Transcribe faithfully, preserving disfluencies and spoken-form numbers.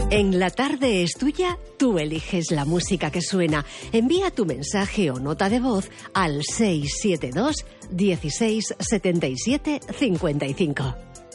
En La Tarde es Tuya, tú eliges la música que suena. Envía tu mensaje o nota de voz al seis siete dos, dieciséis, setenta y siete, cincuenta y cinco.